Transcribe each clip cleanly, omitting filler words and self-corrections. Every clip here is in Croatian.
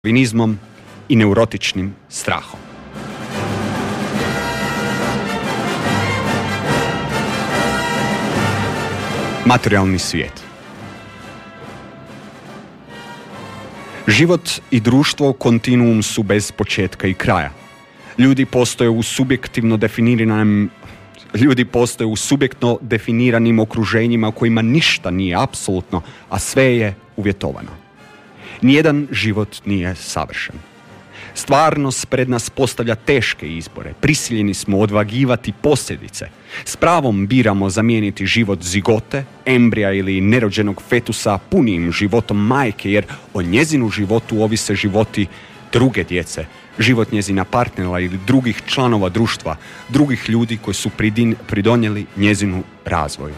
darvinizmom i neurotičnim strahom. Materijalni svijet. Život i društvo kontinuum su bez početka i kraja. Ljudi postoje u subjektno definiranim okruženjima u kojima ništa nije apsolutno, a sve je uvjetovano. Nijedan život nije savršen. Stvarnost pred nas postavlja teške izbore. Prisiljeni smo odvagivati posljedice. S pravom biramo zamijeniti život zigote, embrija ili nerođenog fetusa punijim životom majke, jer o njezinu životu ovise životi druge djece, život njezina partnera ili drugih članova društva, drugih ljudi koji su pridonijeli njezinu razvoju.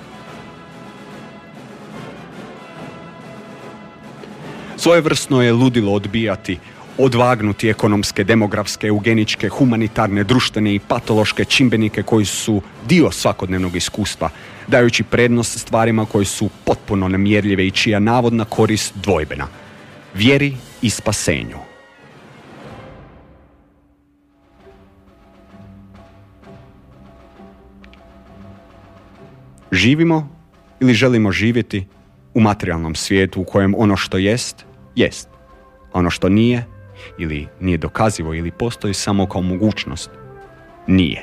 Svojevrsno je ludilo odbijati, odvagnuti ekonomske, demografske, eugeničke, humanitarne, društvene i patološke čimbenike koji su dio svakodnevnog iskustva, dajući prednost stvarima koje su potpuno nemjerljive i čija navodna korist dvojbena. Vjeri i spasenju. Živimo ili želimo živjeti u materijalnom svijetu u kojem ono što jest, jest. A ono što nije, ili nije dokazivo, ili postoji samo kao mogućnost, nije.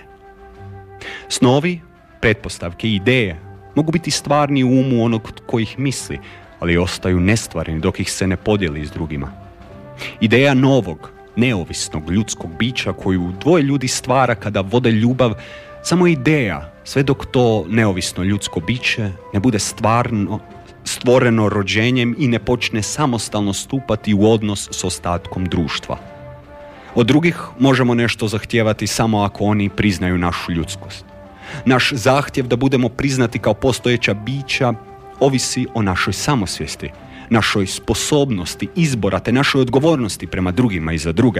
Snovi, pretpostavke i ideje mogu biti stvarni u umu onog tko ih misli, ali ostaju nestvarni dok ih se ne podijeli s drugima. Ideja novog, neovisnog ljudskog bića koju dvoje ljudi stvara kada vode ljubav, samo ideja, sve dok to neovisno ljudsko biće ne bude stvoreno rođenjem i ne počne samostalno stupati u odnos s ostatkom društva. Od drugih možemo nešto zahtijevati samo ako oni priznaju našu ljudskost. Naš zahtjev da budemo priznati kao postojeća bića ovisi o našoj samosvijesti, našoj sposobnosti izbora te našoj odgovornosti prema drugima i za druge.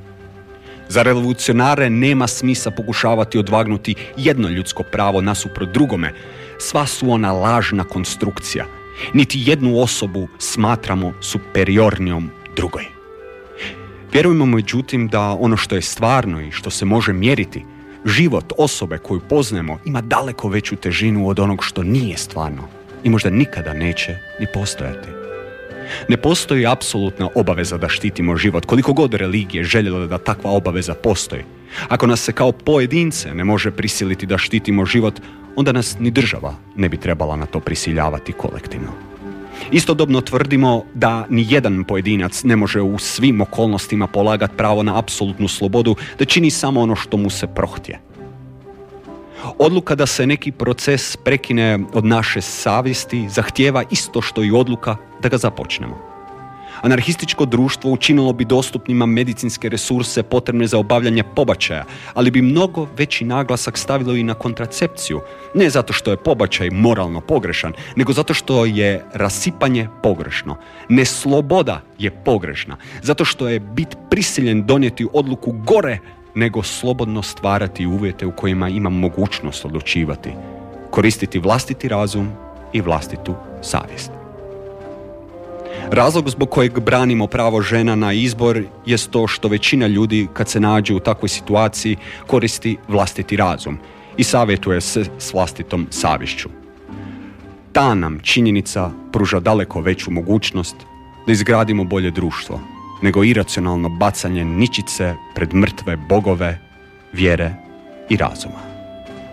Za revolucionare nema smisla pokušavati odvagnuti jedno ljudsko pravo nasuprot drugome. Sva su ona lažna konstrukcija. Niti jednu osobu smatramo superiornijom drugoj. Vjerujemo međutim da ono što je stvarno i što se može mjeriti, život osobe koju poznajemo ima daleko veću težinu od onog što nije stvarno i možda nikada neće ni postojati. Ne postoji apsolutna obaveza da štitimo život, koliko god religije željela da takva obaveza postoji. Ako nas se kao pojedince ne može prisiliti da štitimo život, onda nas ni država ne bi trebala na to prisiljavati kolektivno. Istodobno tvrdimo da ni jedan pojedinac ne može u svim okolnostima polagati pravo na apsolutnu slobodu, da čini samo ono što mu se prohtje. Odluka da se neki proces prekine od naše savjesti zahtijeva isto što i odluka da ga započnemo. Anarhističko društvo učinilo bi dostupnima medicinske resurse potrebne za obavljanje pobačaja, ali bi mnogo veći naglasak stavilo i na kontracepciju, ne zato što je pobačaj moralno pogrešan, nego zato što je rasipanje pogrešno. Nesloboda je pogrešna, zato što je bit prisiljen donijeti odluku gore nego slobodno stvarati uvjete u kojima ima mogućnost odlučivati, koristiti vlastiti razum i vlastitu savjest. Razlog zbog kojeg branimo pravo žena na izbor jest to što većina ljudi kad se nađe u takvoj situaciji koristi vlastiti razum i savjetuje se s vlastitom savješću. Ta nam činjenica pruža daleko veću mogućnost da izgradimo bolje društvo nego iracionalno bacanje ničice pred mrtve bogove, vjere i razuma.